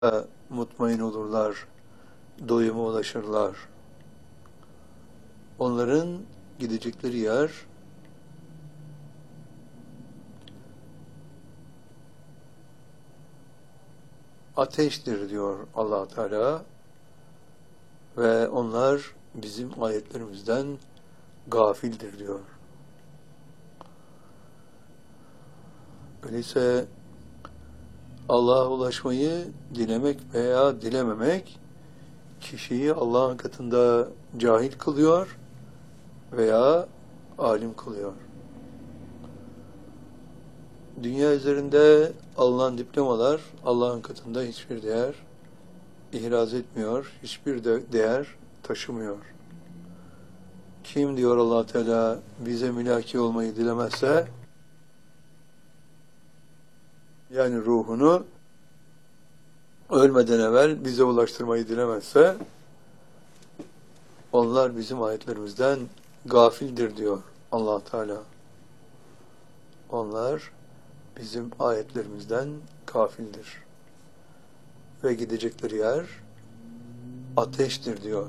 mutmain olurlar, doyuma ulaşırlar. Onların gidecekleri yer ateştir diyor Allah Teala ve onlar bizim ayetlerimizden gafildir diyor. Öyleyse Allah'a ulaşmayı dilemek veya dilememek kişiyi Allah'ın katında cahil kılıyor veya alim kılıyor. Dünya üzerinde alınan diplomalar Allah'ın katında hiçbir değer ihraz etmiyor, hiçbir değer taşımıyor. Kim diyor Allah Teala bize mülaki olmayı dilemezse, yani ruhunu ölmeden evvel bize ulaştırmayı dilemezse, onlar bizim ayetlerimizden gafildir diyor Allah Teala. Onlar bizim ayetlerimizden gafildir. Ve gidecekleri yer ateştir diyor.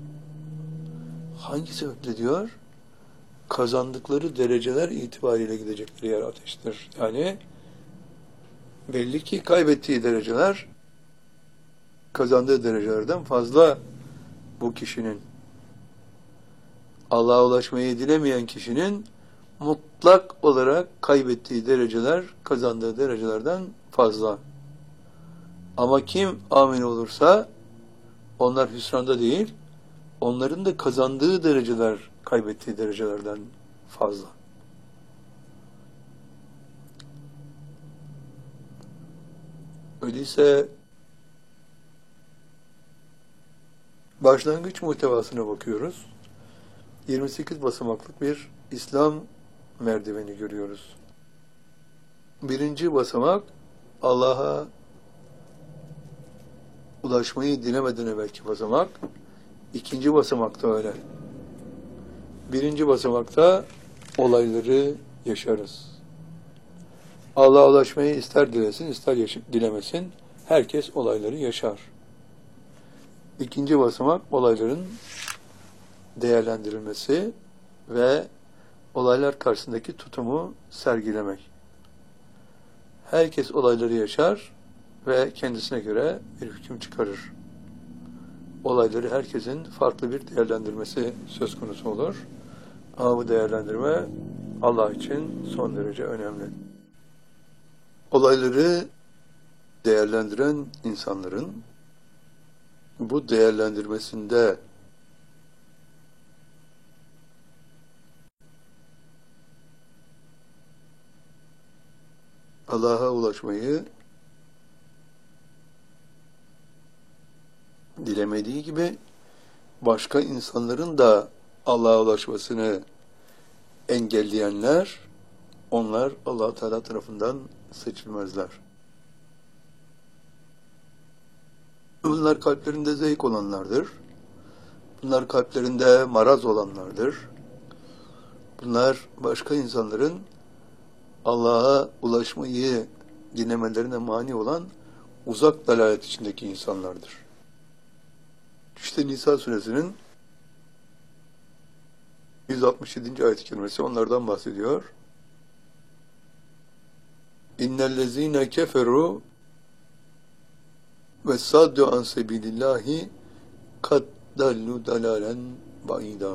Hangi sebeple diyor? Kazandıkları dereceler itibariyle gidecekleri yer ateştir. Yani belli ki kaybettiği dereceler kazandığı derecelerden fazla bu kişinin. Allah'a ulaşmayı dilemeyen kişinin mutlak olarak kaybettiği dereceler kazandığı derecelerden fazla. Ama kim amin olursa onlar hüsranda değil, onların da kazandığı dereceler kaybettiği derecelerden fazla. Öyleyse başlangıç muhtevasına bakıyoruz. 28 basamaklık bir İslam merdiveni görüyoruz. Birinci basamak Allah'a ulaşmayı dilemeden evvelki basamak. İkinci basamakta öyle. Birinci basamakta olayları yaşarız. Allah'a ulaşmayı ister dilesin, ister dilemesin. Herkes olayları yaşar. İkinci basamak olayların değerlendirilmesi ve olaylar karşısındaki tutumu sergilemek. Herkes olayları yaşar ve kendisine göre bir hüküm çıkarır. Olayları herkesin farklı bir değerlendirmesi söz konusu olur. Ama bu değerlendirme Allah için son derece önemli. Olayları değerlendiren insanların bu değerlendirmesinde Allah'a ulaşmayı dilemediği gibi başka insanların da Allah'a ulaşmasını engelleyenler, onlar Allah Teala tarafından seçilmezler. Bunlar kalplerinde zevk olanlardır. Bunlar kalplerinde maraz olanlardır. Bunlar başka insanların Allah'a ulaşmayı dilemelerine mani olan uzak dalalet içindeki insanlardır. İşte Nisa suresinin 167. ayet-i kerimesi onlardan bahsediyor. İnnellezîne keferu ve saddu an sebilillahi kad dallu dalalen ba'ida.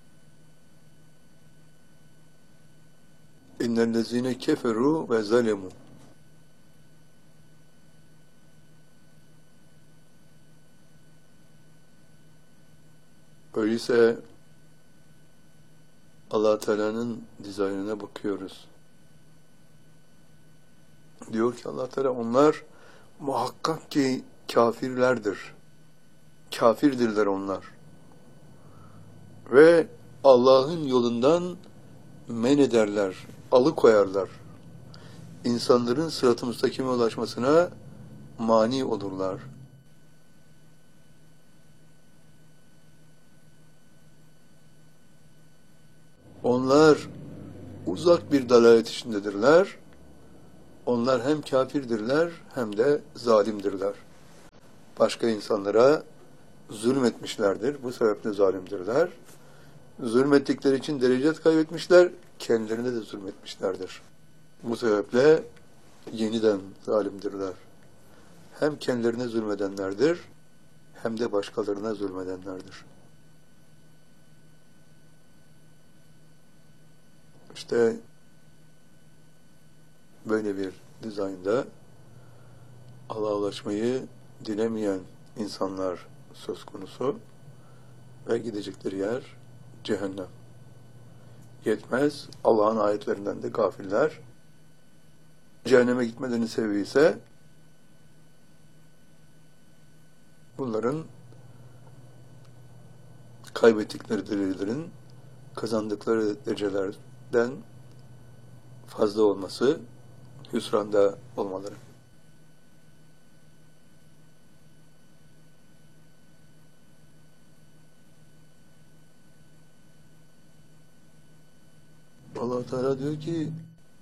İnnellezîne keferu ve zalemu. Öyleyse Allah Teala'nın dizaynına bakıyoruz. Diyor ki Allah Teala onlar muhakkak ki kafirlerdir. Kafirdirler onlar. Ve Allah'ın yolundan men ederler, alıkoyarlar. İnsanların sırat-ı müstakime ulaşmasına mani olurlar. Onlar uzak bir dalalet içindedirler. Onlar hem kafirdirler hem de zalimdirler. başka insanlara zulmetmişlerdir. Bu sebeple zalimdirler. Zulmettikleri için derecet kaybetmişler, kendilerine de zulmetmişlerdir. Bu sebeple yeniden zalimdirler. Hem kendilerine zulmedenlerdir, hem de başkalarına zulmedenlerdir. İşte böyle bir dizaynda Allah'a ulaşmayı dilemeyen insanlar söz konusu ve gidecekleri yer cehennem. Yetmez, Allah'ın ayetlerinden de gafiller. Cehenneme gitmelerinin sebebi ise bunların kaybettikleri derecelerin kazandıkları derecelerden fazla olması, hüsranda olmaları. Allah Teala diyor ki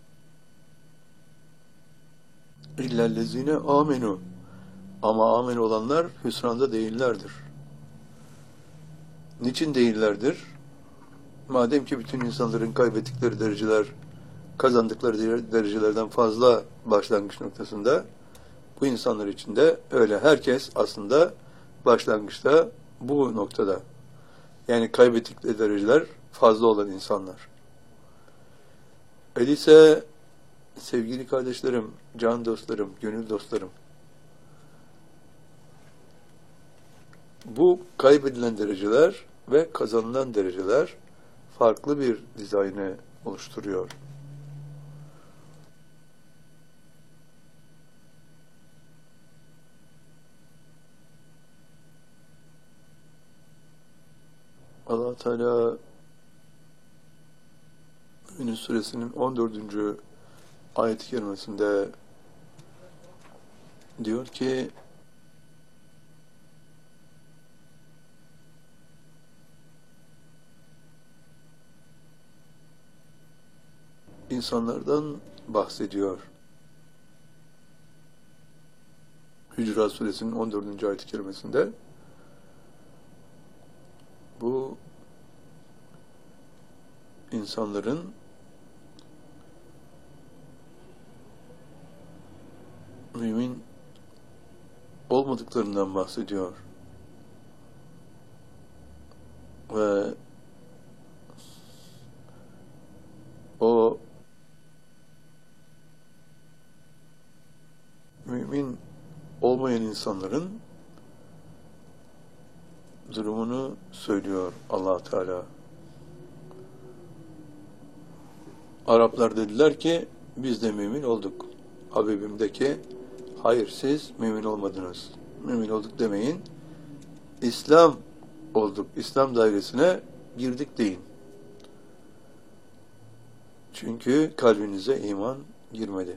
illellezine amenu, ama amen olanlar hüsranda değillerdir. Niçin değillerdir? Madem ki bütün insanların kaybettikleri dereceler kazandıkları derecelerden fazla başlangıç noktasında, bu insanlar için de öyle. Herkes aslında başlangıçta bu noktada. Yani kaybettikleri dereceler fazla olan insanlar. Öyleyse sevgili kardeşlerim, can dostlarım, gönül dostlarım, bu kaybedilen dereceler ve kazanılan dereceler farklı bir dizaynı oluşturuyor. Allah Teala Yunus Suresinin 14. ayet-i kerimesinde diyor ki insanlardan bahsediyor. Hücurat Suresinin 14. ayet-i kerimesinde bu insanların mümin olmadıklarından bahsediyor. Ve o mümin olmayan insanların durumunu söylüyor Allah Teala. Araplar dediler ki biz de mümin olduk. Habibim de ki hayır, siz mümin olmadınız. Mümin olduk demeyin. İslam olduk. İslam dairesine girdik deyin. Çünkü kalbinize iman girmedi.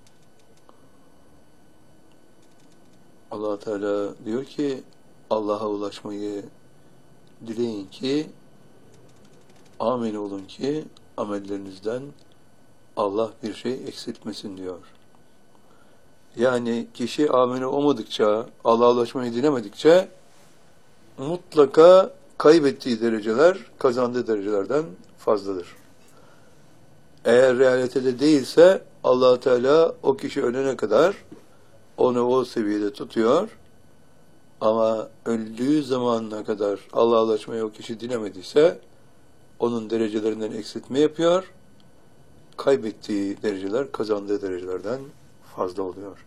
Allah Teala diyor ki Allah'a ulaşmayı dileyin ki amin olun ki amellerinizden Allah bir şey eksiltmesin diyor. Yani kişi amine olmadıkça, Allah'a ulaşmayı dilemedikçe mutlaka kaybettiği dereceler kazandığı derecelerden fazladır. Eğer realitede değilse Allah Teala o kişi ölene kadar onu o seviyede tutuyor. Ama öldüğü zamanına kadar Allah'a ulaşmayı o kişi dilemediyse onun derecelerinden eksiltme yapıyor. Kaybettiği dereceler kazandığı derecelerden fazla oluyor.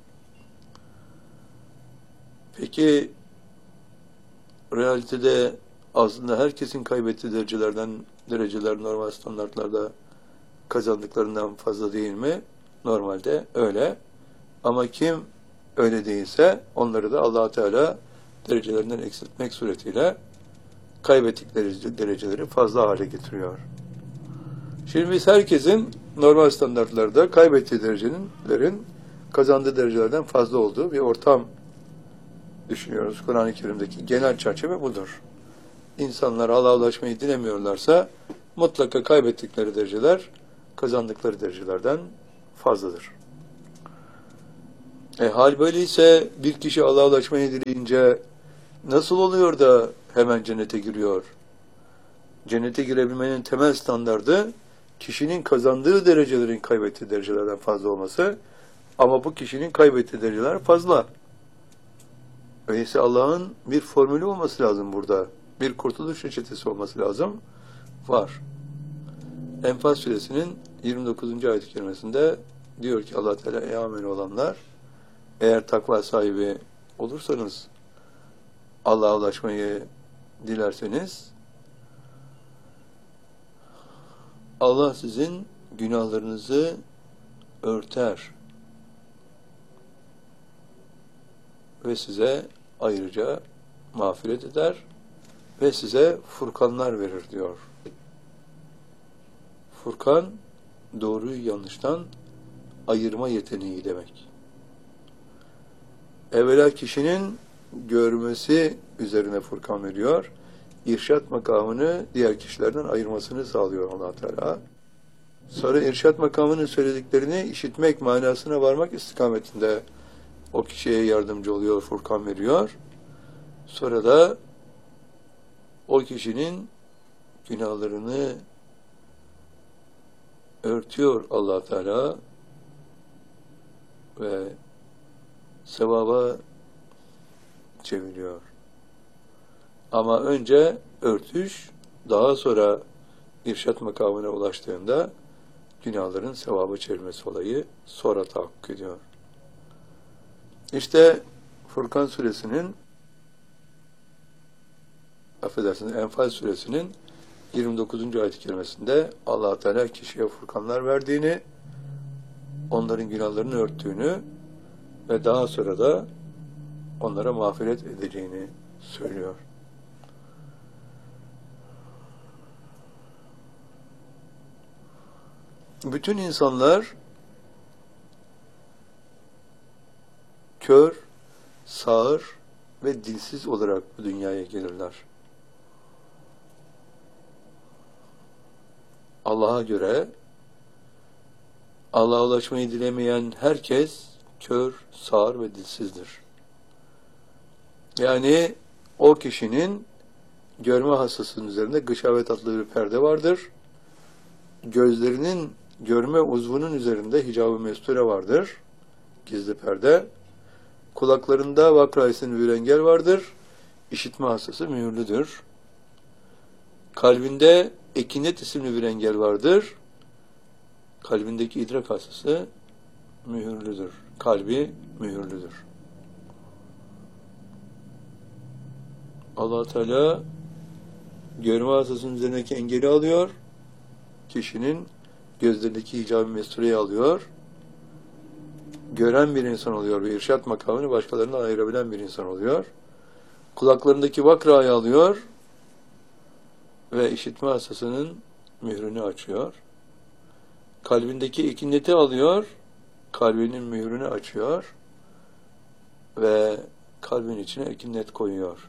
Peki realitede aslında herkesin kaybettiği dereceler normal standartlarda kazandıklarından fazla değil mi? Normalde öyle. Ama kim öyle değilse onları da Allah Teala derecelerinden eksiltmek suretiyle kaybettikleri dereceleri fazla hale getiriyor. Şimdi biz herkesin normal standartlarda kaybettiği derecelerin kazandığı derecelerden fazla olduğu bir ortam düşünüyoruz. Kur'an-ı Kerim'deki genel çerçeve budur. İnsanlar Allah'a ulaşmayı dilemiyorlarsa mutlaka kaybettikleri dereceler kazandıkları derecelerden fazladır. Hal böyleyse bir kişi Allah'a ulaşmayı dileyince nasıl oluyor da hemen cennete giriyor? Cennete girebilmenin temel standardı kişinin kazandığı derecelerin kaybettiği derecelerden fazla olması, ama bu kişinin kaybettiği dereceler fazla. Öyleyse Allah'ın bir formülü olması lazım burada. Bir kurtuluş reçetesi olması lazım. Var. Enfal suresinin 29. ayet-i kerimesinde diyor ki Allah Teala: ey amel olanlar, eğer takva sahibi olursanız, Allah'a ulaşmayı dilerseniz, Allah sizin günahlarınızı örter ve size ayrıca mağfiret eder ve size furkanlar verir diyor. Furkan, doğruyu yanlıştan ayırma yeteneği demek. Evvela kişinin görmesi üzerine Furkan veriyor. İrşad makamını diğer kişilerden ayırmasını sağlıyor Allah Teala. Sonra irşad makamının söylediklerini işitmek, manasına varmak istikametinde o kişiye yardımcı oluyor, Furkan veriyor. Sonra da o kişinin günahlarını örtüyor Allah Teala ve sevaba çeviriyor. Ama önce örtüş, daha sonra irşad makamına ulaştığında günahların sevaba çevrilmesi olayı sonra tahakkuk ediyor. İşte Furkan suresinin, Enfal suresinin 29. ayet-i kerimesinde Allah Teala kişiye furkanlar verdiğini, onların günahlarını örttüğünü ve daha sonra da onlara mağfiret edeceğini söylüyor. Bütün insanlar kör, sağır ve dilsiz olarak bu dünyaya gelirler. Allah'a göre Allah'a ulaşmayı dilemeyen herkes kör, sağır ve dilsizdir. Yani o kişinin görme hastasının üzerinde gışavet adlı bir perde vardır. Gözlerinin görme uzvunun üzerinde hicab-ı mesture vardır, gizli perde. Kulaklarında vakra isimli bir engel vardır. İşitme hastası mühürlüdür. Kalbinde ekinet isimli bir engel vardır. Kalbindeki idrak hastası mühürlüdür. Kalbi mühürlüdür. Allah Teala görme hastasının üzerindeki engeli alıyor. Kişinin gözlerindeki hicab-ı mestureyi alıyor. Gören bir insan oluyor ve irşad makamını başkalarından ayırabilen bir insan oluyor. Kulaklarındaki vakrayı alıyor ve işitme hastasının mührünü açıyor. Kalbindeki ekineti alıyor, kalbinin mührünü açıyor ve kalbin içine ekinet koyuyor.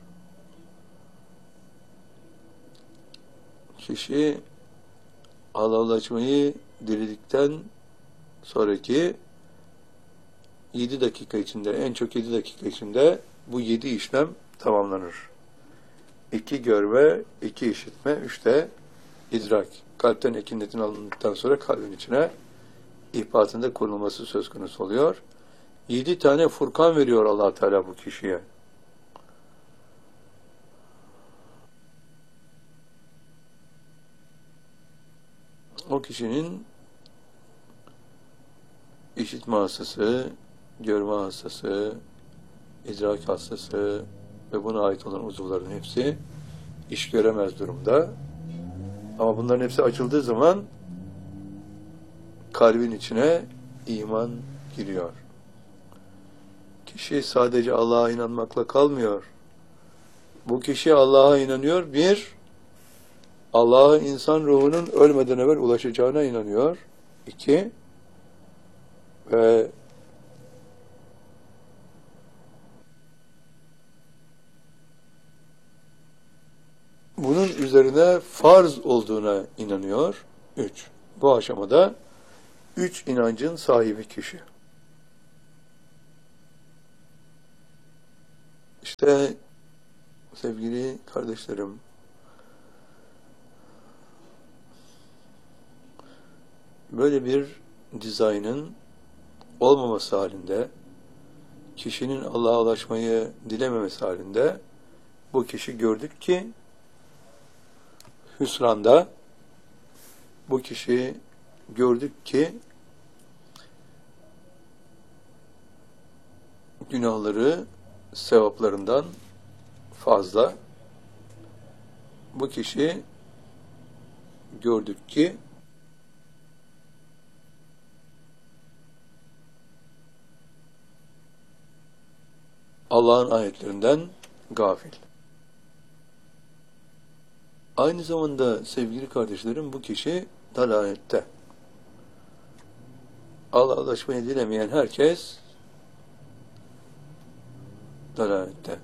Kişi Allah'a ulaşmayı diledikten sonraki 7 dakika içinde, en çok 7 dakika içinde bu 7 işlem tamamlanır. 2 görme, 2 işitme, 3 de idrak. Kalpten ekinetin alındıktan sonra kalbin içine ihbatında konulması söz konusu oluyor. 7 tane Furkan veriyor Allah Teala bu kişiye. O kişinin işitme hastası, görme hastası, idrak hastası ve buna ait olan uzuvların hepsi iş göremez durumda. Ama bunların hepsi açıldığı zaman kalbin içine iman giriyor. Kişi sadece Allah'a inanmakla kalmıyor. Bu kişi Allah'a inanıyor. Bir, Allah'a insan ruhunun ölmeden evvel ulaşacağına inanıyor. 2, ve bunun üzerine farz olduğuna inanıyor. 3. Bu aşamada 3 inancın sahibi kişi. İşte sevgili kardeşlerim, böyle bir dizaynın olmaması halinde, kişinin Allah'a ulaşmayı dilememesi halinde, bu kişi gördük ki hüsranda, bu kişi gördük ki günahları sevaplarından fazla, bu kişi gördük ki Allah'ın ayetlerinden gafil. Aynı zamanda sevgili kardeşlerim, bu kişi dalalette. Allah'a ulaşmayı dilemeyen herkes dalalette.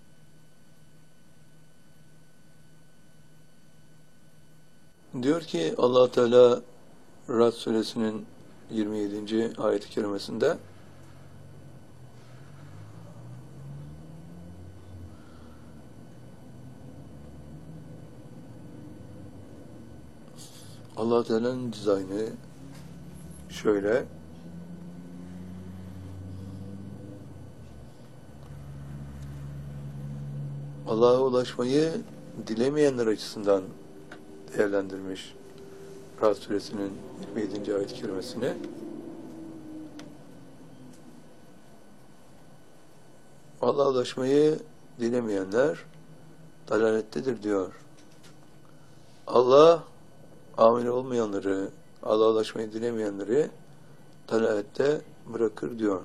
Diyor ki Allah Teala Ra'd suresinin 27. ayet-i kerimesinde, Allah Teala'nın dizaynı şöyle: Allah'a ulaşmayı dilemeyenler açısından değerlendirmiş Ra'd suresinin 27. ayet-i kerimesini. Allah'a ulaşmayı dilemeyenler dalalettedir diyor. Allah amel olmayanları, Allah'a ulaşmayı dilemeyenleri dalalette bırakır diyor.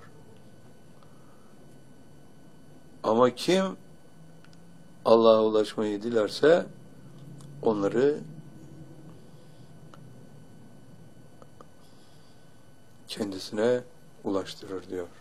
Ama kim Allah'a ulaşmayı dilerse onları kendisine ulaştırır diyor.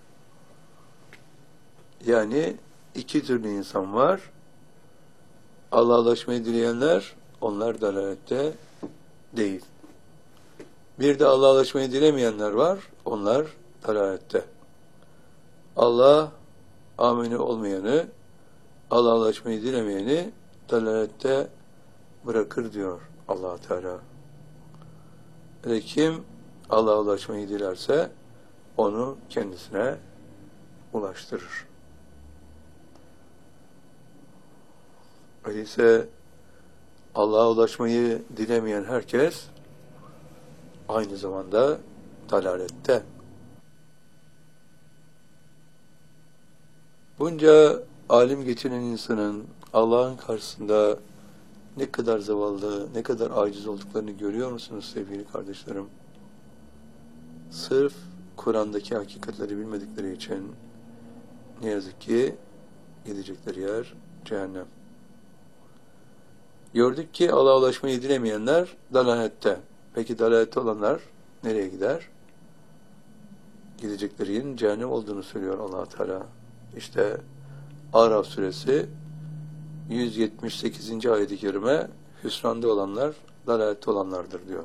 Yani iki türlü insan var. Allah'a ulaşmayı dileyenler, onlar dalalette değil. Bir de Allah'a ulaşmayı dilemeyenler var, onlar dalalette. Allah amini olmayanı, Allah'a ulaşmayı dilemeyeni dalalette bırakır diyor Allah Teala. Ve kim Allah'a ulaşmayı dilerse onu kendisine ulaştırır. Öyleyse Allah'a ulaşmayı dilemeyen herkes aynı zamanda dalalette. Bunca alim geçinen insanın Allah'ın karşısında ne kadar zavallı, ne kadar aciz olduklarını görüyor musunuz sevgili kardeşlerim? Sırf Kur'an'daki hakikatleri bilmedikleri için ne yazık ki gidecekleri yer cehennem. Gördük ki Allah'a ulaşmayı dilemeyenler dalalette. Peki dalalette olanlar nereye gider? Gidecekleri yerin cehennem olduğunu söylüyor Allah Teala. İşte Araf suresi 178. ayet-i kerime, hüsranda olanlar dalalette olanlardır diyor.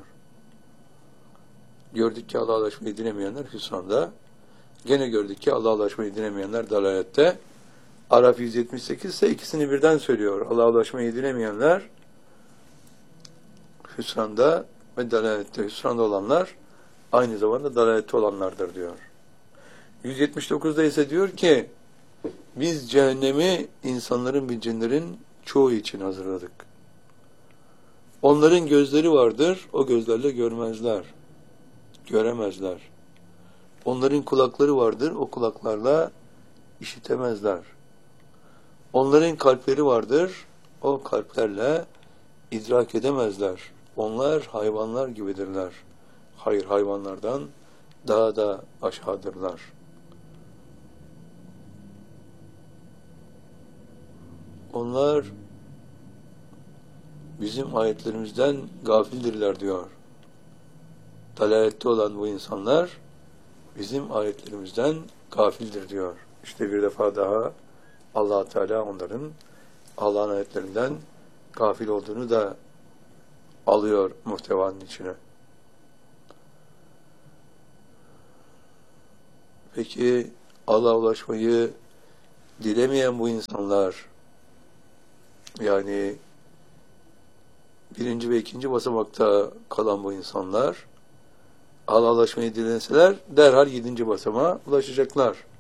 Gördük ki Allah'a ulaşmayı dilemeyenler hüsranda. Gene gördük ki Allah'a ulaşmayı dilemeyenler dalalette. Araf 178 ise ikisini birden söylüyor. Allah'a ulaşmayı dilemeyenler hüsranda ve dalalette. Hüsranda olanlar aynı zamanda dalalette olanlardır diyor. 179'da ise diyor ki biz cehennemi insanların ve cinlerin çoğu için hazırladık. Onların gözleri vardır, o gözlerle görmezler, göremezler. Onların kulakları vardır, o kulaklarla işitemezler. Onların kalpleri vardır, o kalplerle idrak edemezler. Onlar hayvanlar gibidirler. Hayır, hayvanlardan daha da aşağıdırlar. Onlar bizim ayetlerimizden gafildirler diyor. Dalalette olan bu insanlar bizim ayetlerimizden gafildir diyor. İşte bir defa daha Allah Teala onların Allah'ın ayetlerinden gafil olduğunu da alıyor muhtevanın içine. Peki Allah'a ulaşmayı dilemeyen bu insanlar, yani birinci ve ikinci basamakta kalan bu insanlar, Allah'laşmayı dileseler derhal 7. basamağa ulaşacaklar.